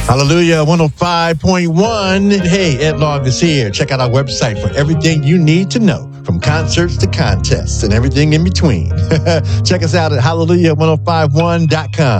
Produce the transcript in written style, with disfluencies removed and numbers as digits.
Hallelujah 105.1. Hey, Ed Log is here. Check out our website for everything you need to know, from concerts to contests and everything in between. Check us out at hallelujah1051.com.